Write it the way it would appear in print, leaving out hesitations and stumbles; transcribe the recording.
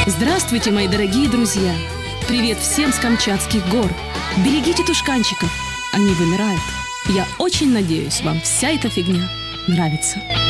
Здравствуйте, мои дорогие друзья! Привет всем с Камчатских гор! Берегите тушканчиков, они вымирают. Я очень надеюсь, вам вся эта фигня нравится.